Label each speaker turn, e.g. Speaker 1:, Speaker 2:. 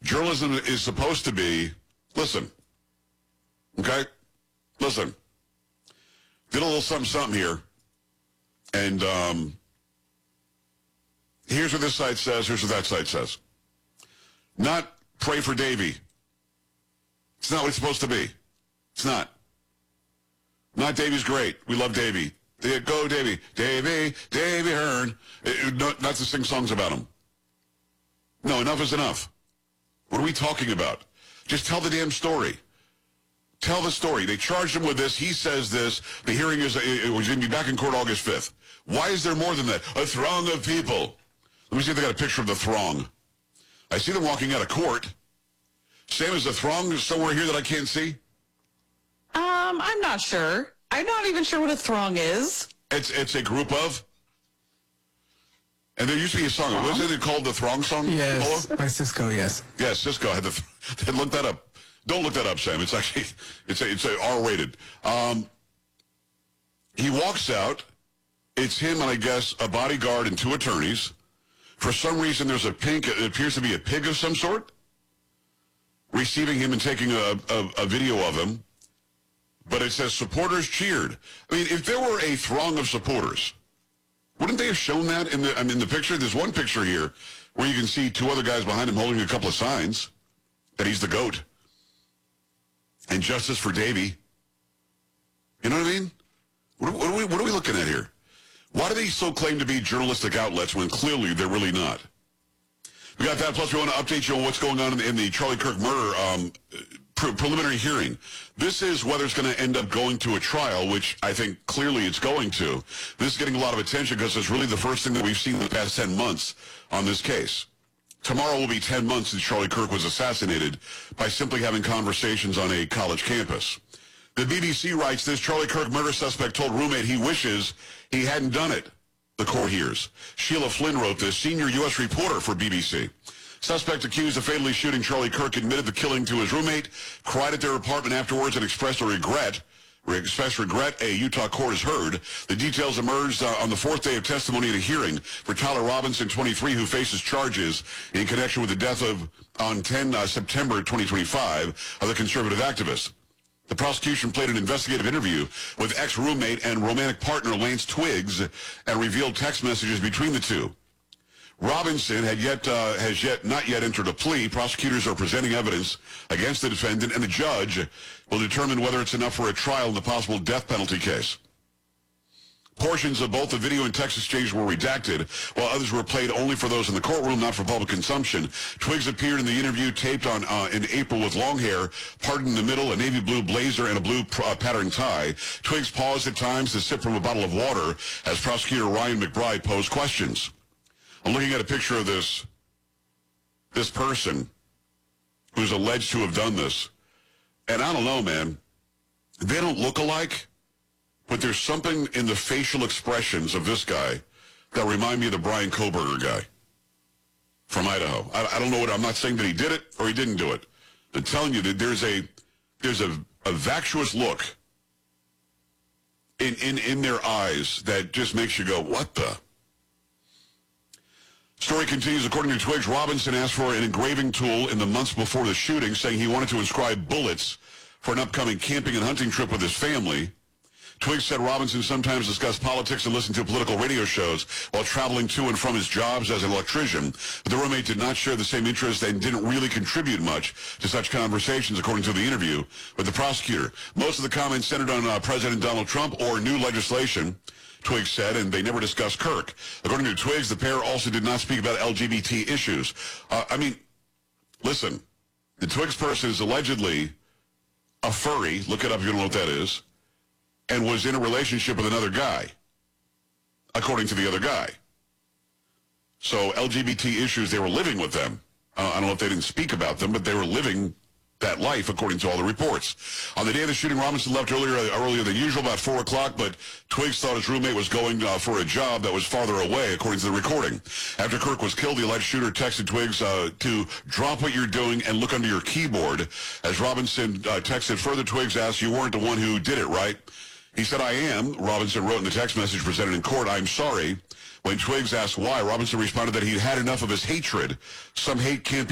Speaker 1: Journalism is supposed to be, listen, okay? Listen. Did a little something here. And here's what this site says, here's what that site says. Not pray for Davey. It's not what it's supposed to be. It's not. Not Davey's great. We love Davey. Go Davey. Davey Hearn. Not to sing songs about him. No, enough is enough. What are we talking about? Just tell the damn story. Tell the story. They charged him with this. He says this. The hearing is going to be back in court August 5th. Why is there more than that? A throng of people. Let me see if they got a picture of the throng. I see them walking out of court. Sam, is the throng somewhere here that I can't see?
Speaker 2: I'm not sure. I'm not even sure what a throng is.
Speaker 1: It's a group of? And there used to be a song. Wasn't it called the Throng Song?
Speaker 3: Yes, by Cisco, yes.
Speaker 1: Yes, Cisco had look that up. Don't look that up, Sam. It's actually, it's a R-rated. He walks out. It's him and I guess a bodyguard and two attorneys. For some reason, there's it appears to be a pig of some sort, receiving him and taking a video of him. But it says supporters cheered. I mean, if there were a throng of supporters, wouldn't they have shown that in the picture? There's one picture here where you can see two other guys behind him holding a couple of signs that he's the GOAT. And justice for Davey. You know what I mean? What are we looking at here? Why do they so claim to be journalistic outlets when clearly they're really not? We got that, plus we want to update you on what's going on in the Charlie Kirk murder preliminary hearing. This is whether it's going to end up going to a trial, which I think clearly it's going to. This is getting a lot of attention because it's really the first thing that we've seen in the past 10 months on this case. Tomorrow will be 10 months since Charlie Kirk was assassinated by simply having conversations on a college campus. The BBC writes this: Charlie Kirk murder suspect told roommate he wishes he hadn't done it. The court hears. Sheila Flynn wrote this, senior U.S. reporter for BBC. Suspect accused of fatally shooting Charlie Kirk admitted the killing to his roommate, cried at their apartment afterwards and expressed regret, a Utah court has heard. The details emerged on the fourth day of testimony at a hearing for Tyler Robinson, 23, who faces charges in connection with the death on 10 September 2025, of the conservative activist. The prosecution played an investigative interview with ex-roommate and romantic partner Lance Twiggs and revealed text messages between the two. Robinson has not yet entered a plea. Prosecutors are presenting evidence against the defendant, and the judge will determine whether it's enough for a trial in the possible death penalty case. Portions of both the video and text exchange were redacted, while others were played only for those in the courtroom, not for public consumption. Twiggs appeared in the interview taped in April with long hair, parted in the middle, a navy blue blazer, and a blue patterned tie. Twiggs paused at times to sip from a bottle of water as prosecutor Ryan McBride posed questions. I'm looking at a picture of this person who's alleged to have done this. And I don't know, man. They don't look alike, but there's something in the facial expressions of this guy that remind me of the Brian Koberger guy from Idaho. I don't know I'm not saying that he did it or he didn't do it. I'm telling you that there's a vacuous look in their eyes that just makes you go, what the? Story continues. According to Twiggs, Robinson asked for an engraving tool in the months before the shooting, saying he wanted to inscribe bullets for an upcoming camping and hunting trip with his family. Twiggs said Robinson sometimes discussed politics and listened to political radio shows while traveling to and from his jobs as an electrician. But the roommate did not share the same interest and didn't really contribute much to such conversations, according to the interview with the prosecutor. Most of the comments centered on President Donald Trump or new legislation, Twiggs said, and they never discussed Kirk. According to Twiggs, the pair also did not speak about LGBT issues. Listen, the Twiggs person is allegedly a furry, look it up if you don't know what that is, and was in a relationship with another guy, according to the other guy. So LGBT issues, they were living with them. I don't know if they didn't speak about them, but they were living that life, according to all the reports. On the day of the shooting, Robinson left earlier than usual, about 4 o'clock, but Twiggs thought his roommate was going for a job that was farther away, according to the recording. After Kirk was killed, the alleged shooter texted Twiggs to drop what you're doing and look under your keyboard. As Robinson texted further, Twiggs asked, "You weren't the one who did it, right?" He said, "I am." Robinson wrote in the text message presented in court, "I'm sorry." When Twiggs asked why, Robinson responded that he'd had enough of his hatred. Some hate can't be